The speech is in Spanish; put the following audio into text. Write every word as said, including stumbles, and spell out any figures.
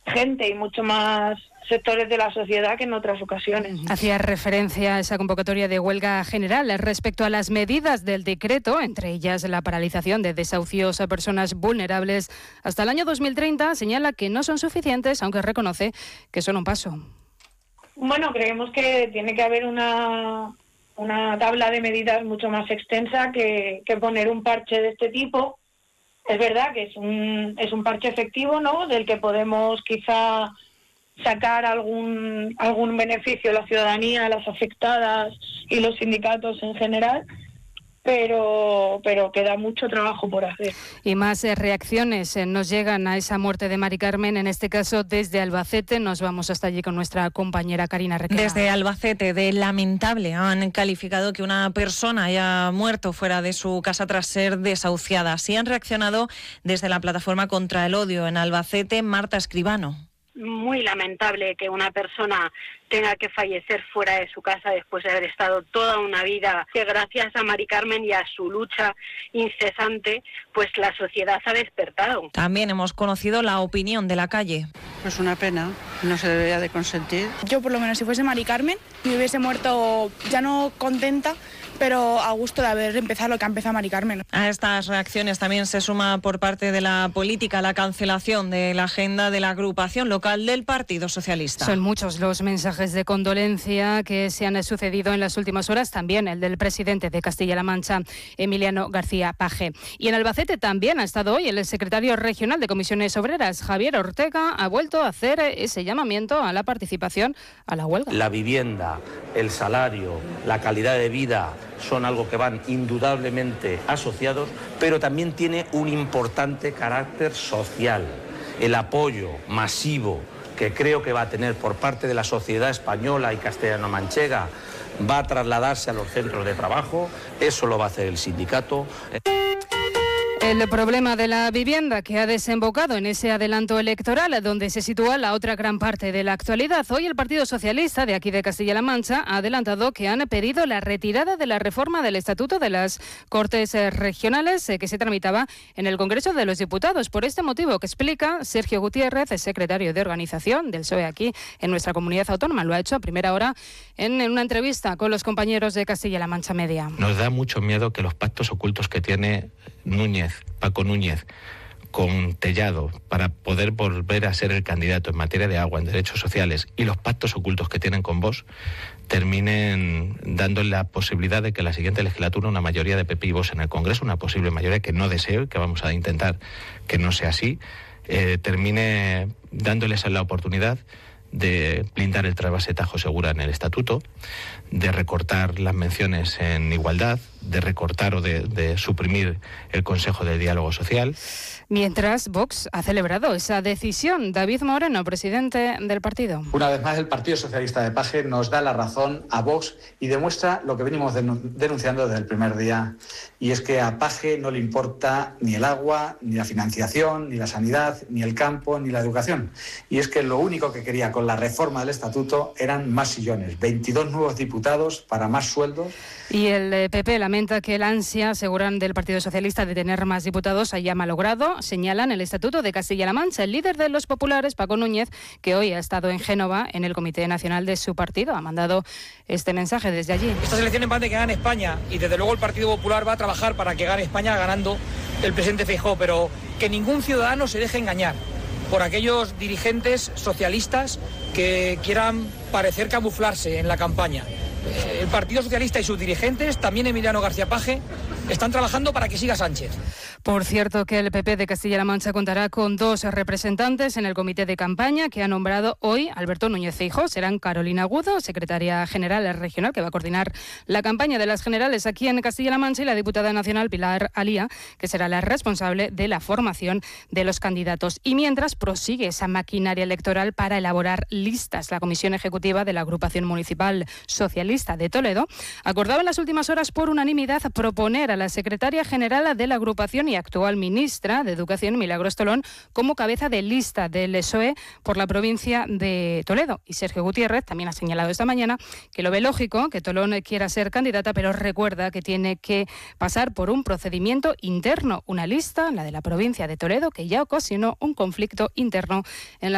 gente y mucho más sectores de la sociedad que en otras ocasiones. Hacía referencia a esa convocatoria de huelga general respecto a las medidas del decreto, entre ellas la paralización de desahucios a personas vulnerables hasta el año dos mil treinta. Señala que no son suficientes, aunque reconoce que son un paso. Bueno, creemos que tiene que haber una, una tabla de medidas mucho más extensa que, que poner un parche de este tipo. Es verdad que es un, es un parche efectivo, ¿no?, del que podemos quizá sacar algún algún beneficio a la ciudadanía, a las afectadas y los sindicatos en general, pero pero queda mucho trabajo por hacer. Y más eh, reacciones eh, nos llegan a esa muerte de Mari Carmen, en este caso desde Albacete. Nos vamos hasta allí con nuestra compañera Karina Requena. Desde Albacete, de lamentable, han calificado que una persona haya muerto fuera de su casa tras ser desahuciada. Así han reaccionado desde la plataforma contra el odio en Albacete. Marta Escribano. Muy lamentable que una persona tenga que fallecer fuera de su casa después de haber estado toda una vida, que gracias a Mari Carmen y a su lucha incesante, pues la sociedad ha despertado. También hemos conocido la opinión de la calle. Pues una pena, no se debería de consentir. Yo, por lo menos, si fuese Mari Carmen, me hubiese muerto ya no contenta, pero a gusto de haber empezado lo que ha empezado Mari Carmen. A estas reacciones también se suma por parte de la política la cancelación de la agenda de la agrupación local del Partido Socialista. Son muchos los mensajes de condolencia que se han sucedido en las últimas horas, también el del presidente de Castilla-La Mancha, Emiliano García Paje. Y en Albacete también ha estado hoy el secretario regional de Comisiones Obreras, Javier Ortega, ha vuelto a hacer ese llamamiento a la participación a la huelga. La vivienda, el salario, la calidad de vida son algo que van indudablemente asociados, pero también tiene un importante carácter social. El apoyo masivo que creo que va a tener por parte de la sociedad española y castellano-manchega va a trasladarse a los centros de trabajo, eso lo va a hacer el sindicato. El problema de la vivienda que ha desembocado en ese adelanto electoral donde se sitúa la otra gran parte de la actualidad. Hoy el Partido Socialista de aquí de Castilla-La Mancha ha adelantado que han pedido la retirada de la reforma del Estatuto de las Cortes Regionales que se tramitaba en el Congreso de los Diputados. Por este motivo que explica Sergio Gutiérrez, secretario de Organización del P S O E aquí en nuestra comunidad autónoma. Lo ha hecho a primera hora en una entrevista con los compañeros de Castilla-La Mancha Media. Nos da mucho miedo que los pactos ocultos que tiene Núñez, Paco Núñez, con Tellado para poder volver a ser el candidato en materia de agua, en derechos sociales, y los pactos ocultos que tienen con Vox terminen dándole la posibilidad de que la siguiente legislatura una mayoría de P P y Vox en el Congreso, una posible mayoría que no deseo y que vamos a intentar que no sea así, eh, termine dándoles la oportunidad de blindar el trasvase Tajo Segura en el Estatuto, de recortar las menciones en igualdad, de recortar o de, de suprimir el Consejo de Diálogo Social. Mientras, Vox ha celebrado esa decisión. David Moreno, presidente del partido. Una vez más, el Partido Socialista de Paje nos da la razón a Vox y demuestra lo que venimos denunciando desde el primer día, y es que a Paje no le importa ni el agua, ni la financiación, ni la sanidad, ni el campo, ni la educación. Y es que lo único que quería con la reforma del Estatuto eran más sillones, veintidós nuevos diputados para más sueldos. Y el P P lamenta que el ansia, aseguran, del Partido Socialista de tener más diputados haya malogrado. Señalan el Estatuto de Castilla-La Mancha. El líder de los populares, Paco Núñez, que hoy ha estado en Génova en el Comité Nacional de su partido, ha mandado este mensaje desde allí. Estas elecciones van de que gane España y desde luego el Partido Popular va a trabajar para que gane España ganando el presidente Feijóo, pero que ningún ciudadano se deje engañar por aquellos dirigentes socialistas que quieran parecer camuflarse en la campaña. El Partido Socialista y sus dirigentes, también Emiliano García Paje, están trabajando para que siga Sánchez. Por cierto, que el P P de Castilla-La Mancha contará con dos representantes en el comité de campaña que ha nombrado hoy Alberto Núñez Feijóo. Serán Carolina Agudo, secretaria general regional, que va a coordinar la campaña de las generales aquí en Castilla-La Mancha, y la diputada nacional Pilar Alía, que será la responsable de la formación de los candidatos. Y mientras prosigue esa maquinaria electoral para elaborar listas, la Comisión Ejecutiva de la Agrupación Municipal Socialista de Toledo acordaba en las últimas horas por unanimidad proponer a la secretaria general de la agrupación y actual ministra de Educación, Milagros Tolón, como cabeza de lista del P S O E por la provincia de Toledo. Y Sergio Gutiérrez también ha señalado esta mañana que lo ve lógico que Tolón quiera ser candidata, pero recuerda que tiene que pasar por un procedimiento interno, una lista, la de la provincia de Toledo, que ya ocasionó un conflicto interno en la